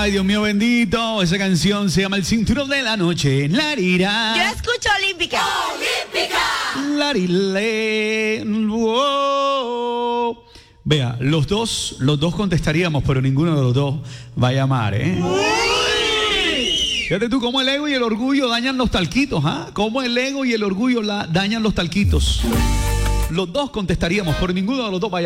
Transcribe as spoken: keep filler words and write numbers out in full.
Ay, Dios mío bendito. Esa canción se llama El Cinturón de la Noche. Larira. Yo escucho Olímpica. Olímpica. Larile. Wow. Vea, los dos, los dos contestaríamos, pero ninguno de los dos va a llamar, ¿eh? Fíjate tú cómo el ego y el orgullo dañan los talquitos, ¿ah? Cómo el ego y el orgullo la, dañan los talquitos. Los dos contestaríamos, pero ninguno de los dos va a llamar.